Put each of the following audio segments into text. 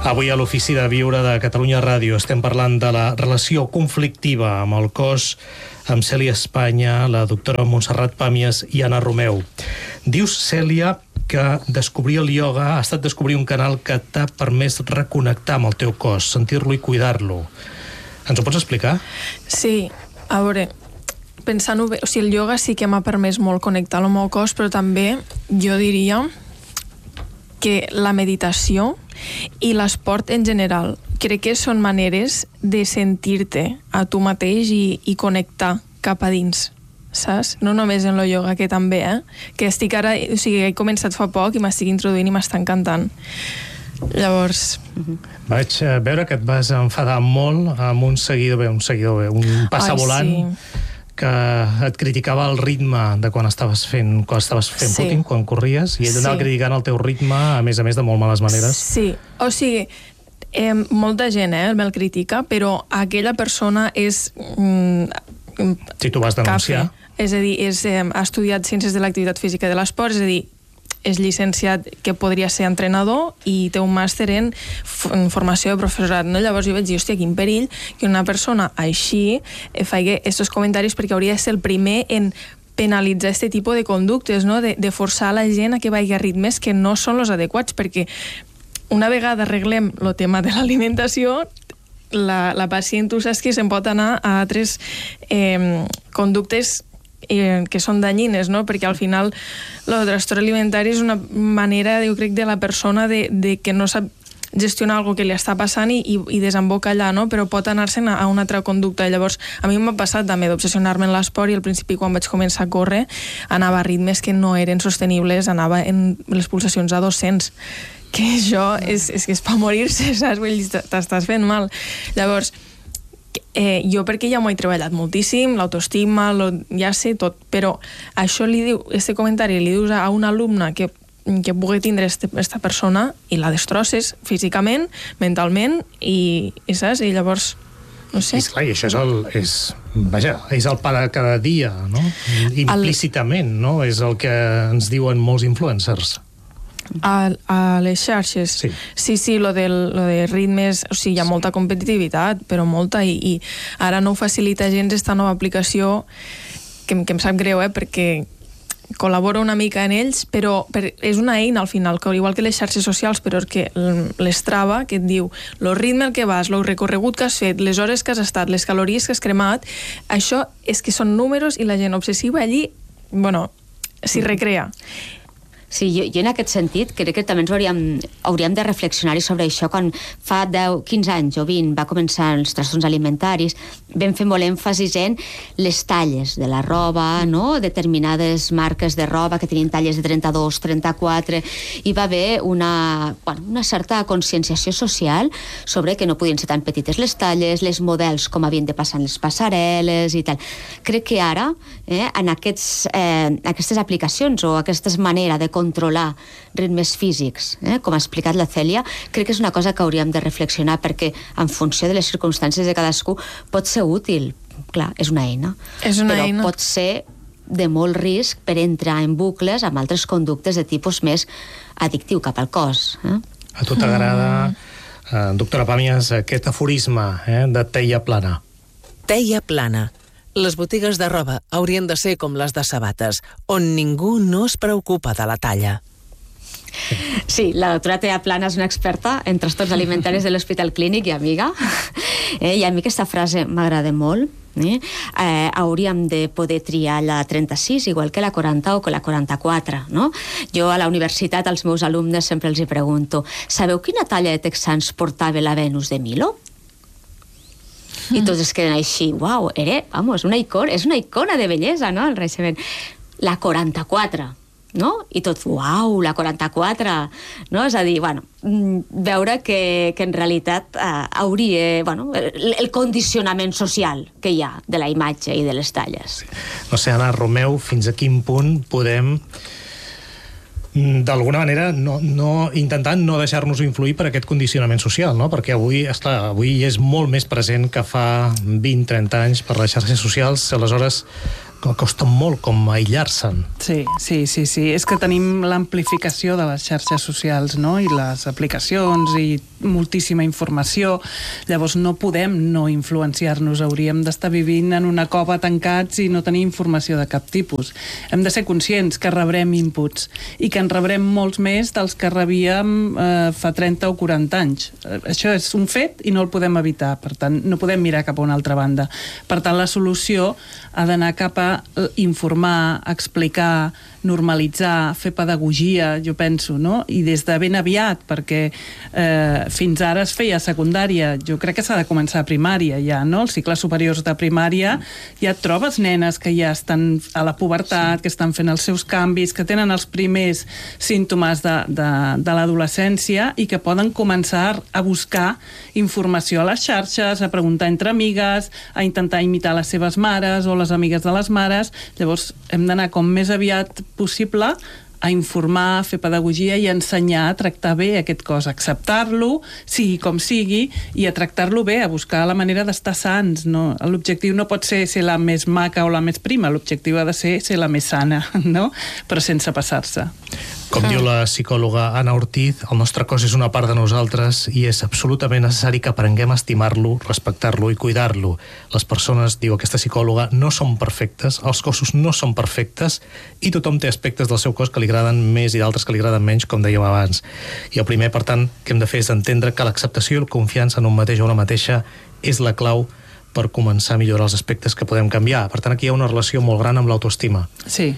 Avui a l'Ofici de Viure de Catalunya Ràdio estem parlant de la relació conflictiva amb el cos, amb Cèlia Espanya, la doctora Montserrat Pàmies i Anna Romeu. Dius, Cèlia, que descobrir el ioga ha estat descobrir un canal que t'ha permès reconnectar amb el teu cos, sentir-lo i cuidar-lo. Ens ho pots explicar? Sí, a veure, pensant-ho bé, o sigui, el ioga sí que m'ha permès molt connectar amb el meu cos, però també jo diria que la meditació i l'esport en general crec que són maneres de sentir-te a tu mateix i connectar cap a dins, saps? No només en el ioga, que també, que estic ara, o sigui, he començat fa poc i m'estic introduint i m'està encantant. Llavors... Vaig veure que et vas enfadar molt amb un un passavolant, que et criticava el ritme de quan estaves fent footing, quan corries, i ell anava criticant el teu ritme, a més de molt males maneres. Sí, o sigui, molta gent me'l critica, però aquella persona és... Si tu vas denunciar. És a dir, ha estudiat Ciències de l'Activitat Física i de l'Esport, és a dir, és llicenciat que podria ser entrenador i té un màster en formació de professorat, no? Llavors jo vaig dir, hòstia, quin perill que una persona així faci aquests comentaris, perquè hauria de ser el primer en penalitzar aquest tipus de conductes, no? De forçar la gent a que vagi a ritmes que no són els adequats, perquè una vegada arreglem el tema de l'alimentació, la pacient, tu saps que se'n pot anar a altres conductes que són danyines, no? Perquè al final el trastorn alimentari és una manera, jo crec, de la persona de que no sap gestionar alguna que li està passant i desemboca allà, no? Però pot anar-se'n a una altra conducta. Llavors, a mi m'ha passat també d'obsessionar-me en l'esport, i al principi, quan vaig començar a córrer, anava a ritmes que no eren sostenibles, anava en les pulsacions a 200, que això és per morir-se, saps? Vull dir, t'estàs fent mal. Llavors, jo perquè ja m'ho he treballat moltíssim, l'autoestima, ja sé tot, però això este comentari li dius a un alumne que pugui tindre aquesta persona i la destrosses físicament, mentalment, i saps? I llavors, no sé. I això és el pa de cada dia, no? Implícitament, no? És el que ens diuen molts influencers. A les xarxes? Sí, lo de ritmes, o sigui, hi ha molta competitivitat, però molta, i ara no ho facilita gens esta nova aplicació, que em sap greu, perquè col·laboro una mica en ells, però és una eina al final, igual que les xarxes socials, però és que l'Strava, que et diu el ritme al que vas, el recorregut que has fet, les hores que has estat, les calories que has cremat, això és que són números, i la gent obsessiva allí, bueno, s'hi recrea. Sí, jo en aquest sentit crec que també ens hauríem de reflexionar sobre això. Quan fa 10, 15 anys o 20 va començar els trastorns alimentaris, vam fer molt èmfasis en les talles de la roba, no? Determinades marques de roba que tenien talles de 32, 34, i va haver una certa conscienciació social sobre que no podien ser tan petites les talles, les models com havien de passar en les passarel·les i tal. Crec que ara, en aquestes aplicacions o aquesta manera de controlar ritmes físics, com ha explicat la Cèlia, crec que és una cosa que hauríem de reflexionar, perquè en funció de les circumstàncies de cadascú pot ser útil. Clar, és una eina. Però pot ser de molt risc per entrar en bucles amb altres conductes de tipus més addictiu cap al cos. A tu t'agrada, doctora Pàmies, aquest aforisme de teia plana? Teia plana. Les botigues de roba haurien de ser com les de sabates, on ningú no es preocupa de la talla. Sí, la doctora Teia Plana és una experta en trastorns alimentaris de l'Hospital Clínic i amiga. I a mi aquesta frase m'agrada molt. Hauríem de poder triar la 36 igual que la 40 o que la 44, no? Jo a la universitat als meus alumnes sempre els hi pregunto: sabeu quina talla de texans portava la Venus de Milo? I tots es queden així, uau, és una icona de bellesa, no?, el reeixement. La 44, no? I tots, uau, la 44, no? És a dir, veure que en realitat hauria, el condicionament social que hi ha de la imatge i de les talles. No sé, Anna Romeu, fins a quin punt podem d'alguna manera intentant no deixar-nos influir per aquest condicionament social, no? Perquè avui és molt més present que fa 20-30 anys per les xarxes socials. Aleshores, costa molt com aïllar-se'n. Sí. És que tenim l'amplificació de les xarxes socials, no? I les aplicacions i moltíssima informació. Llavors no podem no influenciar-nos. Hauríem d'estar vivint en una cova tancats i no tenir informació de cap tipus. Hem de ser conscients que rebrem inputs i que en rebrem molts més dels que rebíem fa 30 o 40 anys. Això és un fet i no el podem evitar. Per tant, no podem mirar cap a una altra banda. Per tant, la solució ha d'anar cap a informar, explicar, normalitzar, fer pedagogia, jo penso, no? I des de ben aviat, perquè fins ara es feia a secundària. Jo crec que s'ha de començar a primària ja, no? Els cicles superiors de primària ja et trobes nenes que ja estan a la pubertat, que estan fent els seus canvis, que tenen els primers símptomes de l'adolescència i que poden començar a buscar informació a les xarxes, a preguntar entre amigues, a intentar imitar les seves mares o les amigues de les mares. Llavors hem d'anar com més aviat possible a informar, a fer pedagogia i a ensenyar a tractar bé aquest cos, a acceptar-lo, sigui com sigui, i a tractar-lo bé, a buscar la manera d'estar sants. No? L'objectiu no pot ser la més maca o la més prima, l'objectiu ha de ser la més sana, no? Però sense passar-se. Com diu la psicòloga Anna Ortiz, el nostre cos és una part de nosaltres i és absolutament necessari que aprenguem a estimar-lo, respectar-lo i cuidar-lo. Les persones, diu aquesta psicòloga, no són perfectes, els cossos no són perfectes i tothom té aspectes del seu cos que li agraden més i d'altres que li agraden menys, com dèiem abans. I el primer, per tant, que hem de fer és entendre que l'acceptació i la confiança en un mateix o una mateixa és la clau per començar a millorar els aspectes que podem canviar. Per tant, aquí hi ha una relació molt gran amb l'autoestima. Sí,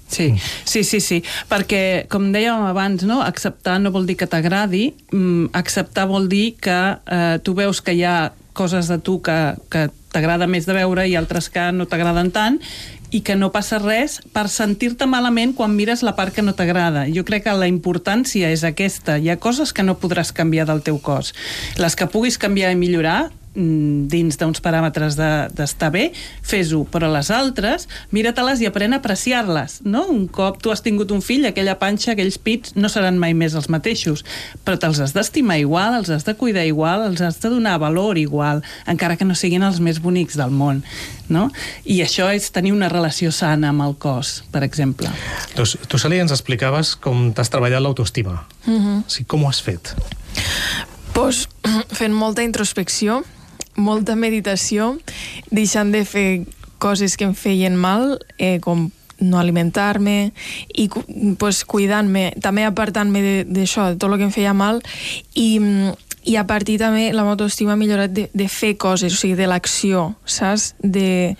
perquè, com dèiem abans, no? Acceptar no vol dir que t'agradi, acceptar vol dir que tu veus que hi ha coses de tu que t'agrada més de veure i altres que no t'agraden tant, i que no passa res per sentir-te malament quan mires la part que no t'agrada. Jo crec que la importància és aquesta. Hi ha coses que no podràs canviar del teu cos. Les que puguis canviar i millorar, dins d'uns paràmetres d'estar bé, fes-ho, però les altres, mira-te-les i aprèn a apreciar-les, no? Un cop tu has tingut un fill, aquella panxa, aquells pits no seran mai més els mateixos, però te'ls has d'estimar igual, els has de cuidar igual, els has de donar valor igual, encara que no siguin els més bonics del món, no? I això és tenir una relació sana amb el cos, per exemple. Doncs tu, Cèlia, ens explicaves com t'has treballat l'autoestima. O sigui, com ho has fet? Pues, fent molta introspecció, molta meditació, deixant de fer coses que em feien mal, com no alimentar-me i pues, cuidant-me, també apartant-me d'això, de tot el que em feia mal, i a partir també la meva autoestima ha millorat de fer coses, o sigui, de l'acció, saps? De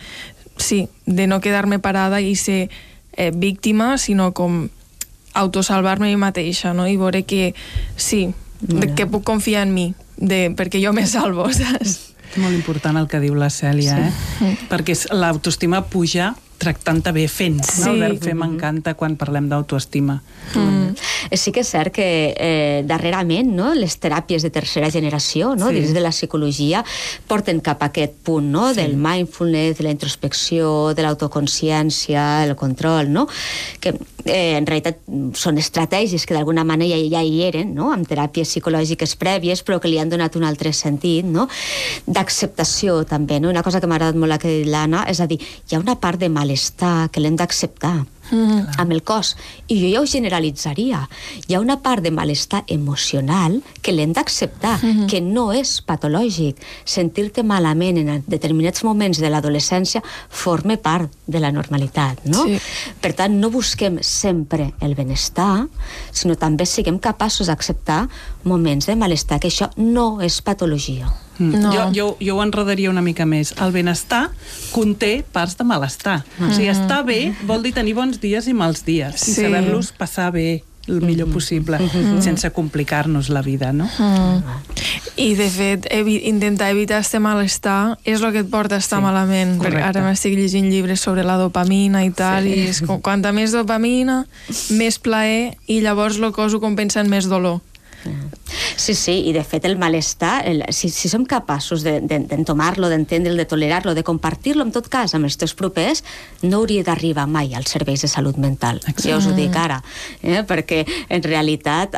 no quedar-me parada i ser víctima, sinó com autosalvar-me a mi mateixa, no? I veure que que puc confiar en mi, perquè jo me salvo, saps? És molt important el que diu la Cèlia, perquè l'autoestima puja tractant-te bé fent. El verb fer m'encanta quan parlem d'autoestima. Sí que és cert que darrerament les teràpies de tercera generació dins de la psicologia porten cap a aquest punt del mindfulness, de la introspecció, de l'autoconsciència, el control, que en realitat són estratègies que d'alguna manera ja hi eren, amb teràpies psicològiques prèvies, però que li han donat un altre sentit, d'acceptació també. Una cosa que m'ha agradat molt la que ha dit l'Anna, és a dir, hi ha una part de malestar que l'hem d'acceptar amb el cos, i jo ja ho generalitzaria. Hi ha una part de malestar emocional que l'hem d'acceptar, que no és patològic. Sentir-te malament en determinats moments de l'adolescència forma part de la normalitat, no? Per tant, no busquem sempre el benestar, sinó també siguem capaços d'acceptar moments de malestar, que això no és patologia. Jo ho enredaria una mica més. El benestar conté parts de malestar. O sigui, estar bé vol dir tenir bons dies i mals dies, i saber-los passar bé el millor possible, sense complicar-nos la vida, no? I, de fet, intentar evitar este malestar és el que et porta a estar malament. Perquè ara m'estic llegint llibres sobre la dopamina i tal, i és com, quanta més dopamina, més plaer, i llavors el cos ho compensa en més dolor. Sí, i de fet el malestar, si som capaços d'entomar-lo, d'entendre'l, de tolerar-lo, de compartir-lo, en tot cas, amb els teus propers, no hauria d'arribar mai als serveis de salut mental. Jo us ho dic ara, perquè en realitat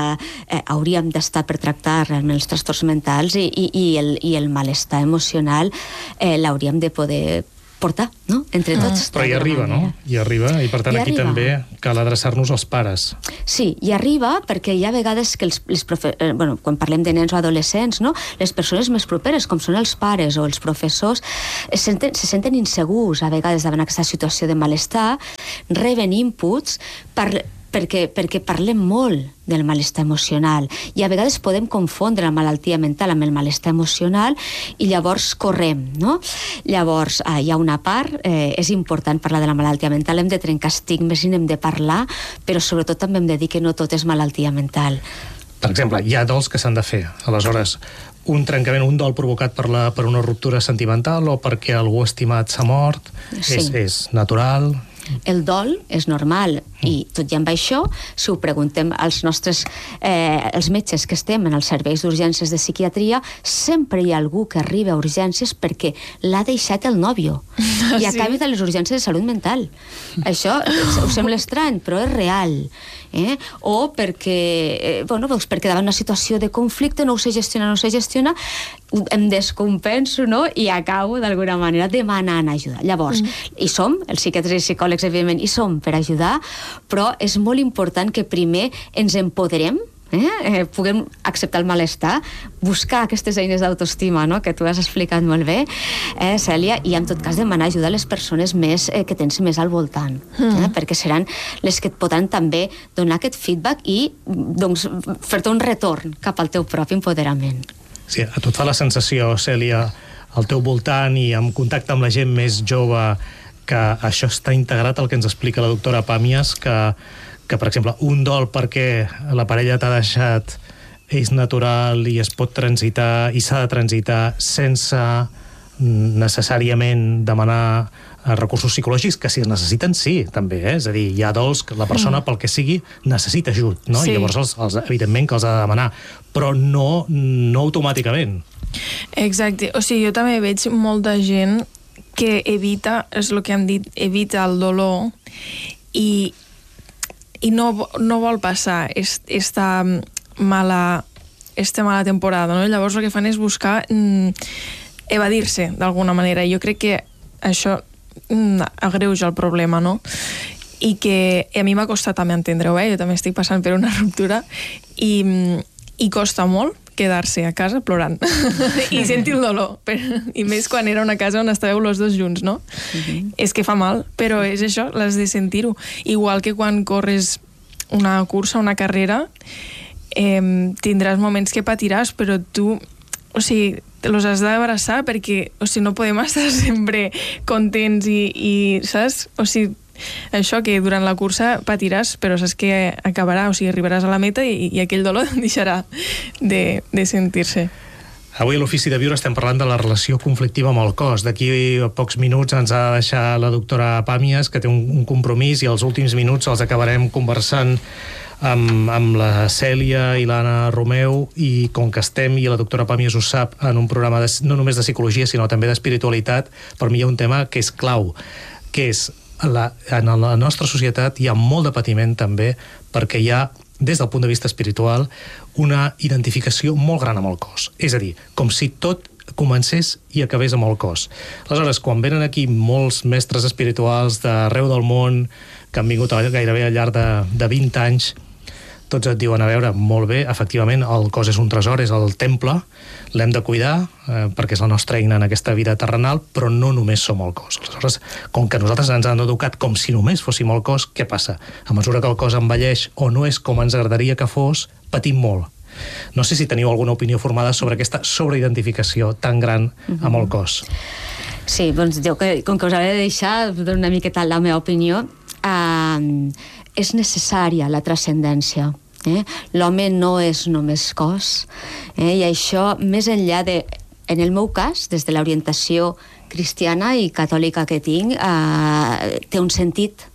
hauríem d'estar per tractar realment els trastorns mentals i el malestar emocional l'hauríem de poder portar, no? Entre tots. Però hi arriba, no? Hi arriba, i per tant aquí també cal adreçar-nos als pares. Sí, hi arriba perquè hi ha vegades que quan parlem de nens o adolescents, no? Les persones més properes, com són els pares o els professors, se senten insegurs a vegades davant aquesta situació de malestar, reben inputs perquè parlem molt del malestar emocional i a vegades podem confondre la malaltia mental amb el malestar emocional i llavors correm, no? Llavors hi ha una part, és important parlar de la malaltia mental, hem de trencar estigmes i n'hem de parlar, però sobretot també hem de dir que no tot és malaltia mental. Per exemple, hi ha dols que s'han de fer. Aleshores, un trencament, un dol provocat per una ruptura sentimental o perquè algú estimat s'ha mort, és natural. El dol és normal i tot i amb això, si ho preguntem als nostres els metges que estem en els serveis d'urgències de psiquiatria, sempre hi ha algú que arriba a urgències perquè l'ha deixat el nòvio i acabi de les urgències de salut mental. Això us sembla estrany, però és real. O perquè davant una situació de conflicte no ho sé gestionar, em descompenso, no? I acabo d'alguna manera demanant ajuda. Llavors, hi som, els psiquiatres i psicòlegs evidentment hi som per ajudar, però és molt important que primer ens empoderem, puguem acceptar el malestar, buscar aquestes eines d'autoestima, no? Que tu has explicat molt bé, Cèlia, i en tot cas demanar ajuda a les persones que tens més al voltant, perquè seran les que et podran també donar aquest feedback i doncs, fer-te un retorn cap al teu propi empoderament. Sí, a tu et fa la sensació, Cèlia, al teu voltant i en contacte amb la gent més jove, que això està integrat al que ens explica la doctora Pàmies, que per exemple, un dol perquè la parella t'ha deixat és natural i es pot transitar i s'ha de transitar sense necessàriament demanar recursos psicològics, que si es necessiten, sí, també, és a dir, hi ha dols que la persona, pel que sigui, necessita ajut, no? Sí. I llavors, evidentment, que els ha de demanar, però no automàticament. Exacte, o sigui, jo també veig molta gent que evita, és el que hem dit, evita el dolor i no vol passar esta mala temporada, no? Llavors el que fan és buscar evadir-se d'alguna manera. Jo crec que això agreuja el problema, no? I que a mi m'ha costat també entendre-ho, jo també estic passant per una ruptura i costa molt quedar-se a casa plorant i sentir el dolor, i més quan era una casa on estàveu els dos junts, no? És que fa mal, però és això, l'has de sentir-ho. Igual que quan corres una cursa, una carrera, tindràs moments que patiràs, però tu, o sigui, los has d'abraçar perquè, o sigui, no podem estar sempre contents i saps? O sigui, això que durant la cursa patiràs, però saps que acabarà, o sigui, arribaràs a la meta i aquell dolor deixarà de sentir-se. Avui a l'Ofici de Viure estem parlant de la relació conflictiva amb el cos. D'aquí a pocs minuts ens ha de deixar la doctora Pàmies, que té un compromís, i els últims minuts els acabarem conversant amb la Cèlia i l'Anna Romeu, i com que estem, i la doctora Pàmies ho sap, en un programa no només de psicologia, sinó també d'espiritualitat, per mi hi ha un tema que és clau, que és en la nostra societat hi ha molt de patiment també, perquè hi ha, des del punt de vista espiritual, una identificació molt gran amb el cos. És a dir, com si tot comencés i acabés amb el cos. Aleshores, quan venen aquí molts mestres espirituals d'arreu del món, que han vingut gairebé al llarg de 20 anys, tots et diuen, a veure, molt bé, efectivament, el cos és un tresor, és el temple, l'hem de cuidar, perquè és la nostra eina en aquesta vida terrenal, però no només som el cos. Aleshores, com que nosaltres ens han educat com si només fóssim el cos, què passa? A mesura que el cos envelleix o no és com ens agradaria que fos, patim molt. No sé si teniu alguna opinió formada sobre aquesta sobreidentificació tan gran amb el cos. Sí, doncs jo, com que us hauré de deixar una miqueta la meva opinió, és necessària la transcendència. L'home no és només cos, i això, més enllà de, en el meu cas, des de l'orientació cristiana i catòlica que tinc, té un sentit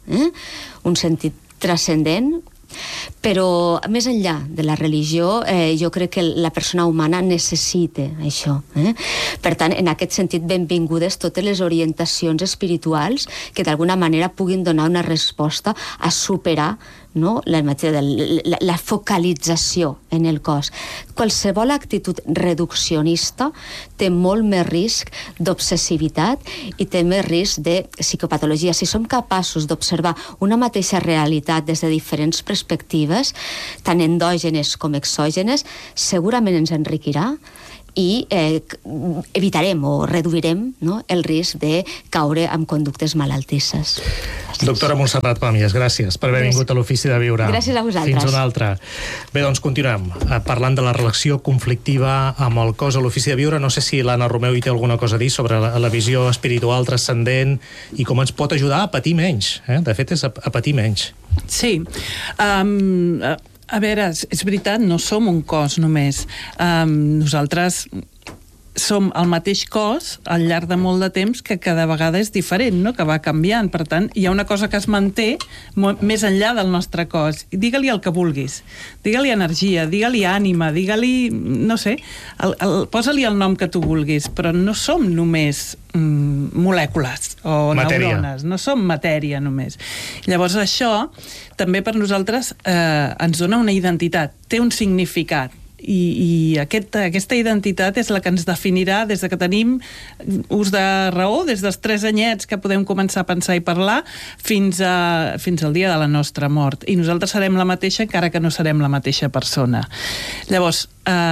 transcendent, però més enllà de la religió, jo crec que la persona humana necessita això. Per tant, en aquest sentit, benvingudes totes les orientacions espirituals que d'alguna manera puguin donar una resposta a superar no? La focalització en el cos. Qualsevol actitud reduccionista té molt més risc d'obsessivitat i té més risc de psicopatologia. Si som capaços d'observar una mateixa realitat des de diferents perspectives, tant endògenes com exògenes, segurament ens enriquirà i evitarem o reduirem, no, el risc de caure en conductes malaltisses. Doctora Montserrat Pàmies, gràcies per haver vingut a l'Ofici de Viure. Gràcies a vosaltres. Fins una altra. Bé, doncs continuem parlant de la relació conflictiva amb el cos a l'Ofici de Viure. No sé si l'Anna Romeu hi té alguna cosa a dir sobre la visió espiritual transcendent i com ens pot ajudar a patir menys. De fet, és a patir menys. Sí. A veure, és veritat, no som un cos només. Nosaltres som el mateix cos al llarg de molt de temps que cada vegada és diferent, no? Que va canviant. Per tant, hi ha una cosa que es manté més enllà del nostre cos. Digue-li el que vulguis. Digue-li energia, digue-li ànima, digue-li, no sé, posa-li el nom que tu vulguis, però no som només molècules o neurones, no som matèria només. Llavors això també per nosaltres ens dona una identitat, té un significat. I aquesta identitat és la que ens definirà des de que tenim ús de raó, des dels 3 anyets que podem començar a pensar i parlar fins al dia de la nostra mort. I nosaltres serem la mateixa encara que no serem la mateixa persona. Llavors,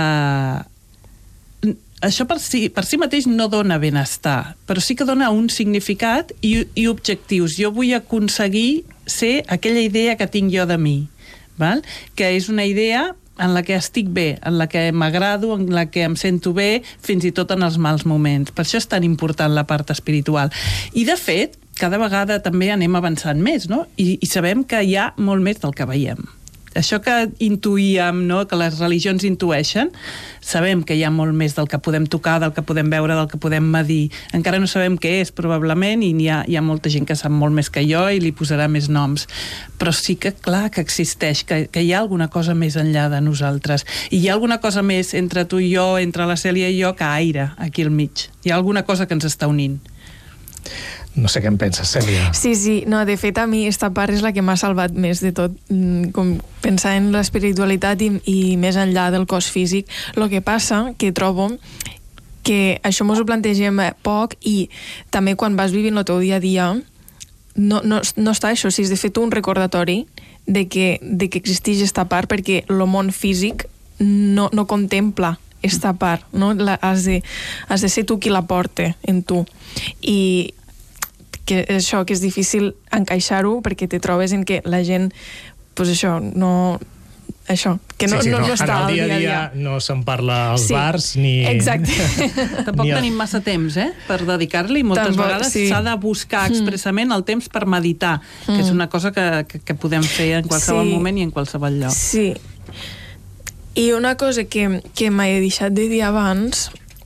això per si mateix no dona benestar, però sí que dona un significat i objectius. Jo vull aconseguir ser aquella idea que tinc jo de mi, val? Que és una idea en la que estic bé, en la que m'agrado, en la que em sento bé, fins i tot en els mals moments. Per això és tan important la part espiritual. I, de fet, cada vegada també anem avançant més, no? I sabem que hi ha molt més del que veiem. Això que intuïem, no? Que les religions intueixen, sabem que hi ha molt més del que podem tocar, del que podem veure, del que podem medir. Encara no sabem què és, probablement, i hi ha molta gent que sap molt més que jo i li posarà més noms. Però sí que, clar, que existeix, que hi ha alguna cosa més enllà de nosaltres. I hi ha alguna cosa més entre tu i jo, entre la Cèlia i jo, que aire, aquí al mig. Hi ha alguna cosa que ens està unint. No sé què en penses, Cèlia. Sí, no, de fet a mi esta part és la que m'ha salvat més de tot, com pensar en l'espiritualitat i més enllà del cos físic. El que passa que trobo que això mos ho plantegem poc i també quan vas vivint el teu dia a dia no està això, si és de fet un recordatori de que existeix esta part, perquè el món físic no contempla esta part, no? Has de ser tu qui la porta en tu. I que això, que és difícil encaixar-ho perquè te trobes en que la gent pues això, no està al dia a dia. No se'n parla als bars ni... Exacte. Tampoc tenim massa temps, per dedicar-li. Moltes vegades s'ha de buscar expressament el temps per meditar, que és una cosa que podem fer en qualsevol moment i en qualsevol lloc. Sí. I una cosa que m'he deixat de dir abans,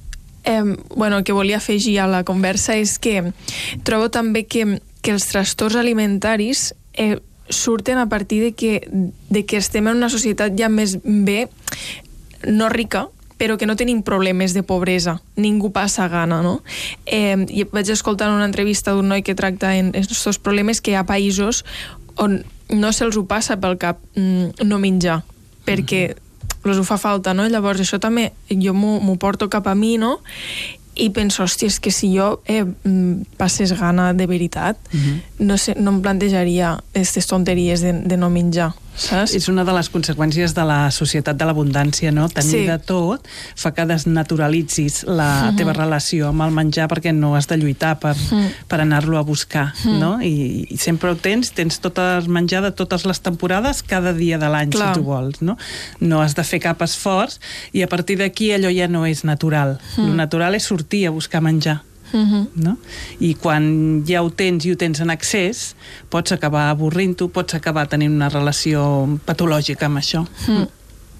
que volia afegir a la conversa, és que trobo també que els trastorns alimentaris surten a partir de que estem en una societat ja més bé, no rica, però que no tenim problemes de pobresa. Ningú passa gana, no? I vaig escoltar una entrevista d'un noi que tracta aquests problemes, que hi ha països on no se'ls ho passa pel cap no menjar, perquè els ho fa falta, no? Llavors això també jo m'ho porto cap a mi, no? I penso, hòstia, és que si jo passés gana de veritat, no em plantejaria aquestes tonteries de no menjar, saps? És una de les conseqüències de la societat de l'abundància, no? Tenir de tot fa que desnaturalitzis la teva relació amb el menjar, perquè no has de lluitar per anar-lo a buscar, no? I sempre ho tens tot el menjar de totes les temporades cada dia de l'any, si tu vols, no? No has de fer cap esforç i a partir d'aquí allò ja no és natural. Lo natural és sortir a buscar menjar. No? I quan ja ho tens i ho tens en excés, pots acabar avorrint-ho, pots acabar tenint una relació patològica amb això.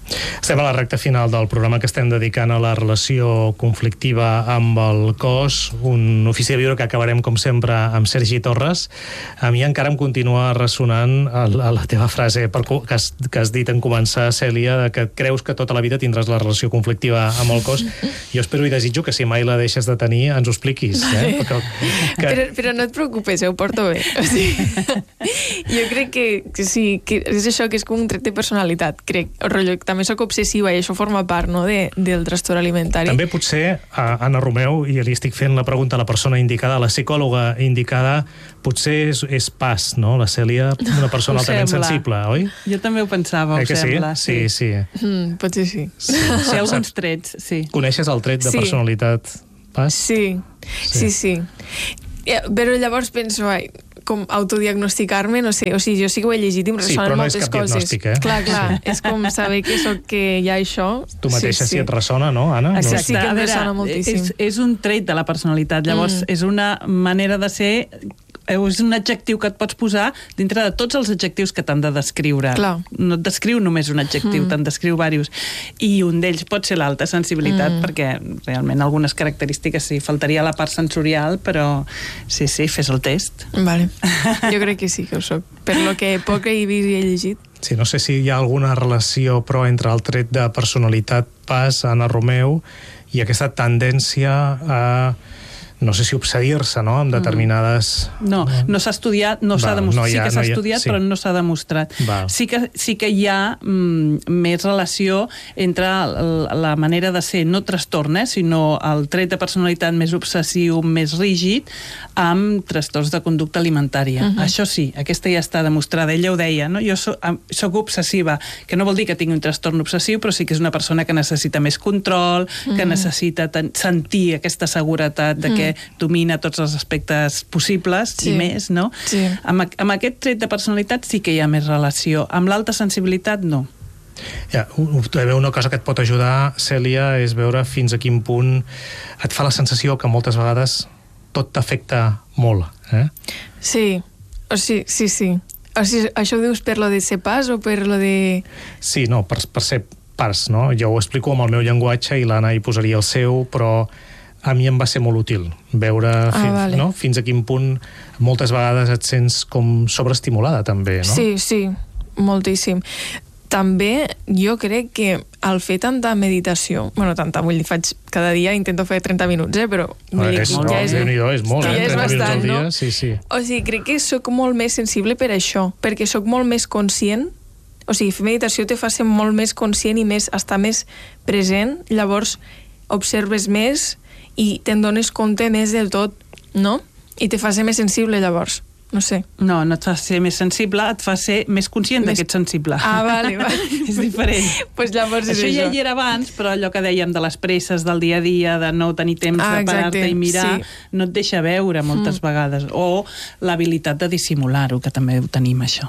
Estem a la recta final del programa que estem dedicant a la relació conflictiva amb el cos, un ofici de viure que acabarem, com sempre, amb Sergi Torres. A mi encara em continua ressonant a la teva frase que has dit en començar, Cèlia, que creus que tota la vida tindràs la relació conflictiva amb el cos. Jo espero i desitjo que si mai la deixes de tenir ens ho expliquis. Però no et preocupes, ho porto bé. O sigui, jo crec que sí, que és això, que és com un tret de personalitat, crec. També sóc obsessiva i això forma part, no, del trastorn alimentari. També potser, Anna Romeu, i li estic fent la pregunta a la persona indicada, a la psicòloga indicada, potser és pas, no? La Cèlia, una persona altament sensible, oi? Jo també ho pensava, ho sembla. Sí. Potser sí. Sí, alguns trets, sí. Coneixes el tret de personalitat pas? Sí. Però llavors penso, com autodiagnosticar-me, no sé, o sigui, jo sí que ho he llegit i em ressonen moltes coses. Sí, però no és cap diagnòstic, Clar, és com saber que hi ha això. Tu mateixa si et ressona, no, Anna? Exacte, sí que em ressona moltíssim. És un tret de la personalitat, llavors és una manera de ser, és un adjectiu que et pots posar dintre de tots els adjectius que t'han de descriure. Clar. No et descriu només un adjectiu, te'n descriu diversos. I un d'ells pot ser l'alta sensibilitat, perquè realment algunes característiques sí, faltaria la part sensorial, però sí, fes el test. Vale. Jo crec que sí que ho soc. Per lo que poc he vist i he llegit. Sí, no sé si hi ha alguna relació, però, entre el tret de personalitat pas, Anna Romeu, i aquesta tendència a, no sé si obsedir-se, no?, amb determinades... No s'ha estudiat, no s'ha demostrat. Sí que s'ha estudiat, però no s'ha demostrat. Sí que hi ha més relació entre la manera de ser, no trastorn, sinó el tret de personalitat més obsessiu, més rígid, amb trastorns de conducta alimentària. Això sí, aquesta ja està demostrada. Ella ho deia, no? Jo soc obsessiva, que no vol dir que tingui un trastorn obsessiu, però sí que és una persona que necessita més control, que necessita sentir aquesta seguretat de que domina tots els aspectes possibles i més, no? Sí. Amb aquest tret de personalitat sí que hi ha més relació. Amb l'alta sensibilitat, no. Una cosa que et pot ajudar, Cèlia, és veure fins a quin punt et fa la sensació que moltes vegades tot t'afecta molt. Sí. O sigui, sí. O sigui, això ho dius per lo de ser pas o per lo de... Sí, no, per ser pas, no? Jo ho explico amb el meu llenguatge i l'Anna hi posaria el seu, però a mi em va ser molt útil veure fins a quin punt moltes vegades et sents com sobreestimulada també, no? Sí, moltíssim. També jo crec que al fer tanta meditació, vull dir, faig cada dia, intento fer 30 minuts, però... És molt, 30 bastant, minuts al dia, no? Sí. O sigui, crec que sóc molt més sensible per això, perquè sóc molt més conscient. O sigui, fer meditació te fa ser molt més conscient i estar més present, llavors observes més i te'n dones compte més del tot, no? I te fa ser més sensible, llavors. No sé. No et fa ser més sensible, et fa ser més conscient que ets sensible. Vale. És diferent. Pues llavors això ja hi era abans, però allò que dèiem de les presses del dia a dia, de no tenir temps de parar-te i mirar, no et deixa veure moltes vegades. O l'habilitat de dissimular-ho, que també ho tenim, això.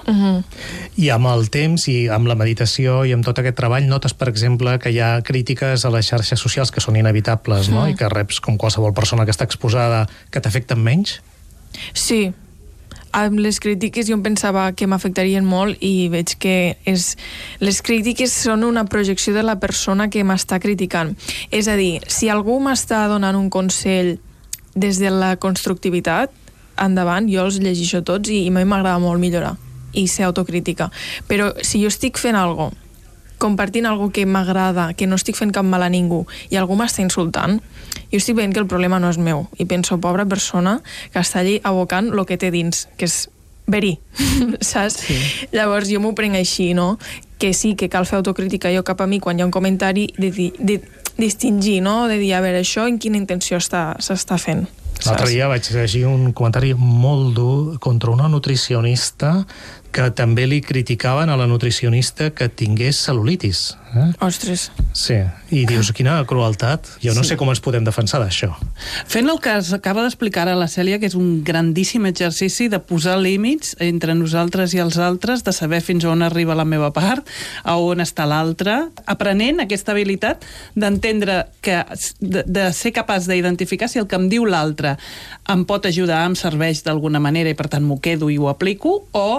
I amb el temps i amb la meditació i amb tot aquest treball notes, per exemple, que hi ha crítiques a les xarxes socials que són inevitables, no? I que reps, com qualsevol persona que està exposada, que t'afecten menys? Sí. Amb les crítiques jo em pensava que m'afectarien molt i veig que les crítiques són una projecció de la persona que m'està criticant. És a dir, si algú m'està donant un consell des de la constructivitat, endavant, jo els llegeixo tots i a mi m'agrada molt millorar i ser autocrítica. Però si jo estic fent alguna cosa, compartint alguna que m'agrada, que no estic fent cap mal a ningú i algú m'està insultant, jo estic veient que el problema no és meu i penso, pobra persona que està allí abocant el que té dins, que és verí, saps? Sí. Llavors jo m'ho prenc així, no? Que sí, que cal fer autocrítica jo cap a mi quan hi ha un comentari de distingir, no? De dir, a veure, això en quina intenció s'està fent. L'altre dia vaig llegir un comentari molt dur contra una nutricionista que també li criticaven a la nutricionista que tingués cel·lulitis. Ostres. Sí, i dius, quina crueltat. Jo no sé com ens podem defensar d'això. Fent el que acaba d'explicar a la Cèlia, que és un grandíssim exercici de posar límits entre nosaltres i els altres, de saber fins on arriba la meva part, a on està l'altra, aprenent aquesta habilitat d'entendre que, de ser capaç d'identificar si el que em diu l'altre em pot ajudar, em serveix d'alguna manera i per tant m'ho quedo i ho aplico, o és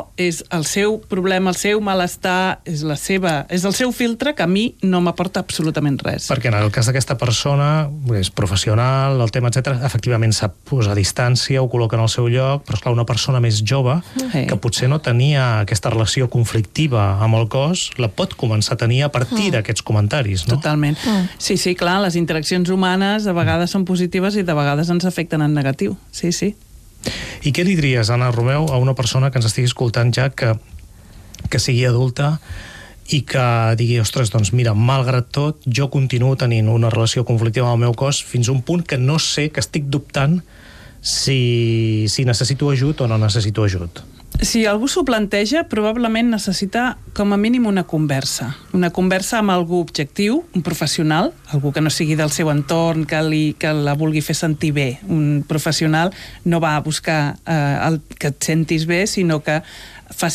el seu problema, el seu malestar, és el seu filtre que a mi no m'aporta absolutament res. Perquè en el cas d'aquesta persona és professional, el tema, etc, efectivament sap posar distància, ho col·loca en el seu lloc, però esclar, una persona més jove que potser no tenia aquesta relació conflictiva amb el cos, la pot començar a tenir a partir d'aquests comentaris, no? Totalment. Sí, clar, les interaccions humanes a vegades són positives i de vegades ens afecten en negatiu. Sí. I què li diries, Anna Romeu, a una persona que ens estigui escoltant ja que sigui adulta i que digui, ostres, doncs mira, malgrat tot, jo continuo tenint una relació conflictiva amb el meu cos fins a un punt que no sé, que estic dubtant si necessito ajut o no necessito ajut. Si algú s'ho planteja, probablement necessita com a mínim una conversa amb algú objectiu, un professional, algú que no sigui del seu entorn, que la vulgui fer sentir bé. Un professional no va a buscar que et sentis bé, sinó que faci